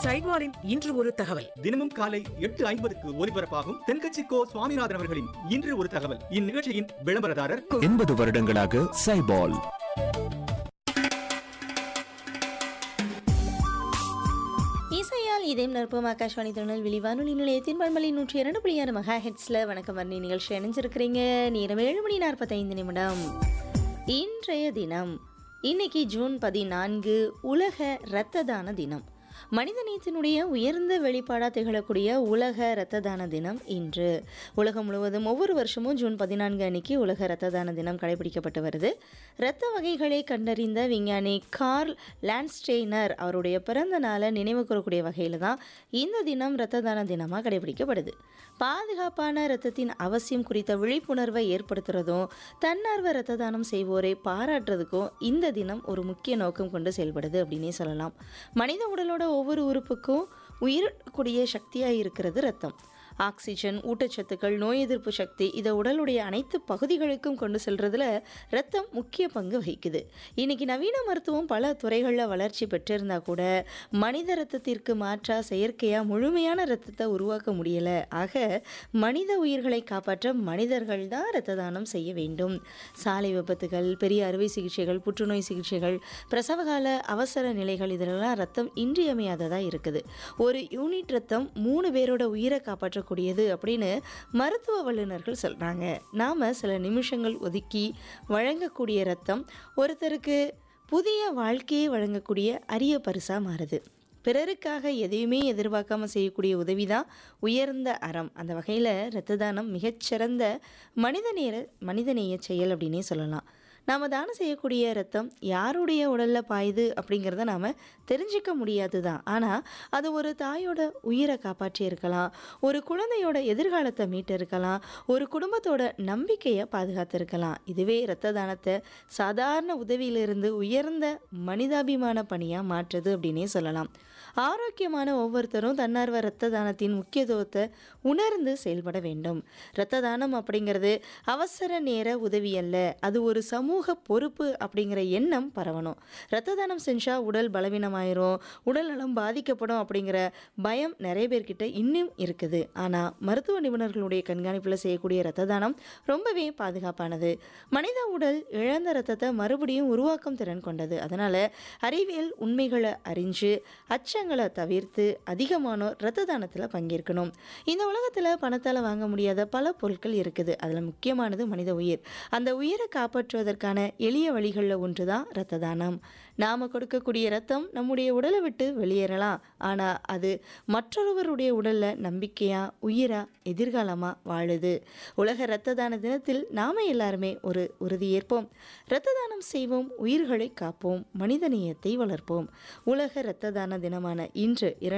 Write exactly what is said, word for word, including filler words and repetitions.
சைட்வாரின் இன்று ஒரு தகவல். தினமும் காலை எட்டு ஐம்பதுக்கு ஒலிபரப்பாகும் தென்கட்சி கோ சுவாமிநாதன் அவர்களின் இன்று ஒரு தகவல். இந்நிகழ்ச்சியின் விளம்பரதாரர் எண்பது வருடங்களாக சைபால். இசையால் இதயம் நற்பம் ஆகாஷ்வாணி திருநெல்வேலி வானொலி நிலையத்தின் பண்பலை நூற்றி இரண்டு புள்ளி ஆறு மெகா ஹெட்ஸ்ல வணக்கம் வர்ணி நிகழ்ச்சி இணைஞ்சிருக்கிறீங்க. நேரம் ஏழு மணி நாற்பத்தைந்து நிமிடம். இன்றைய தினம் இன்னைக்கு ஜூன் பதினான்கு உலக இரத்த தான தினம். மனிதநேயத்தினுடைய உயர்ந்த வெளிப்பாடாக திகழக்கூடிய உலக இரத்த தான தினம் இன்று. உலகம் முழுவதும் ஒவ்வொரு வருஷமும் ஜூன் பதினான்கு அன்னைக்கு உலக இரத்த தான தினம் கடைபிடிக்கப்பட்டு வருது. இரத்த வகைகளை கண்டறிந்த விஞ்ஞானி கார்ல் லாண்ட்ஸ்டெய்னர் அவருடைய பிறந்த நாளை நினைவு கூறக்கூடிய வகையில் தான் இந்த தினம் இரத்த தான தினமாக கடைபிடிக்கப்படுது. பாதுகாப்பான இரத்தத்தின் அவசியம் குறித்த விழிப்புணர்வை ஏற்படுத்துறதும் தன்னார்வ இரத்த தானம் செய்வோரை பாராட்டுறதுக்கும் இந்த தினம் ஒரு முக்கிய நோக்கம் கொண்டு செயல்படுது அப்படின்னே சொல்லலாம். மனித உடலோட ஒவ்வொரு உறுப்புக்கும் உயிரக்கூடிய சக்தியாக இருக்கிறது ரத்தம். ஆக்சிஜன், ஊட்டச்சத்துக்கள், நோய் எதிர்ப்பு சக்தி இதை உடலுடைய அனைத்து பகுதிகளுக்கும் கொண்டு செல்றதுல ரத்தம் முக்கிய பங்கு வகிக்குது. இன்னைக்கு நவீன மருத்துவம் பல துறைகளில் வளர்ச்சி பெற்றிருந்தா கூட மனித ரத்தத்திற்கு மாற்றா செயற்கையாக முழுமையான ரத்தத்தை உருவாக்க முடியலை. ஆக மனித உயிர்களை காப்பாற்ற மனிதர்கள் தான் இரத்த தானம் செய்ய வேண்டும். சாலை விபத்துகள், பெரிய அறுவை சிகிச்சைகள், புற்றுநோய் சிகிச்சைகள், பிரசவகால அவசர நிலைகள் இதெல்லாம் ரத்தம் இன்றியமையாததாக இருக்குது. ஒரு யூனிட் ரத்தம் மூணு பேரோட உயிரை காப்பாற்ற கூடியது அப்படின்னு மருத்துவ வல்லுநர்கள் சொல்கிறாங்க. நாம் சில நிமிஷங்கள் ஒதுக்கி வழங்கக்கூடிய ரத்தம் ஒருத்தருக்கு புதிய வாழ்க்கையை வழங்கக்கூடிய அரிய பரிசாக மாறுது. பிறருக்காக எதையுமே எதிர்பார்க்காம செய்யக்கூடிய உதவி தான் உயர்ந்த அறம். அந்த வகையில் இரத்த தானம் மிகச்சிறந்த மனிதநேய மனிதநேய செயல் அப்படின்னே சொல்லலாம். நாம் தானம் செய்யக்கூடிய ரத்தம் யாருடைய உடலில் பாயுது அப்படிங்கிறத நாம் தெரிஞ்சிக்க முடியாது தான். ஆனால் அது ஒரு தாயோட உயிரை காப்பாற்றி இருக்கலாம், ஒரு குழந்தையோட எதிர்காலத்தை மீட்டு இருக்கலாம், ஒரு குடும்பத்தோட நம்பிக்கையை பாதுகாத்து இருக்கலாம். இதுவே இரத்த தானத்தை சாதாரண உதவியிலிருந்து உயர்ந்த மனிதாபிமான பணியாக மாற்றுது அப்படின்னே சொல்லலாம். ஆரோக்கியமான ஒவ்வொருத்தரும் தன்னார்வ இரத்த தானத்தின் முக்கியத்துவத்தை உணர்ந்து செயல்பட வேண்டும். இரத்த தானம் அப்படிங்கிறது அவசர நேர உதவி அல்ல, அது ஒரு சமூக பொறுப்பு அப்படிங்கிற எண்ணம் பரவணும். இரத்த தானம் செஞ்சால் உடல் பலவீனமாயிரும், உடல் நலம் பாதிக்கப்படும் அப்படிங்கிற பயம் நிறைய பேர்கிட்ட இன்னும் இருக்குது. ஆனால் மருத்துவ நிபுணர்களுடைய கண்காணிப்பில் செய்யக்கூடிய இரத்த தானம் ரொம்பவே பாதுகாப்பானது. மனித உடல் இழந்த இரத்தத்தை மறுபடியும் உருவாக்கும் திறன் கொண்டது. அதனால் அறிவியல் உண்மைகளை அறிஞ்சு அச்சங்களை தவிர்த்து அதிகமானோர் இரத்த தானத்தில் பங்கேற்கணும். இந்த உலகத்தில் பணத்தால் வாங்க முடியாத பல பொருட்கள் இருக்குது. அதில் முக்கியமானது மனித உயிர். அந்த உயிரை காப்பாற்றுவதற்கான எளிய வழிகளில் ஒன்று தான் இரத்த தானம். நாம் கொடுக்கக்கூடிய இரத்தம் நம்முடைய உடலை விட்டு வெளியேறலாம், ஆனால் அது மற்றொருவருடைய உடலில் நம்பிக்கையாக உயிராக எதிர்காலமாக வாழுது. உலக இரத்த தான தினத்தில் நாம் எல்லாருமே ஒரு உறுதி ஏற்போம். இரத்த தானம் செய்வோம், உயிர்களை காப்போம், மனிதநேயத்தை வளர்ப்போம். உலக இரத்த தான தினமான இன்று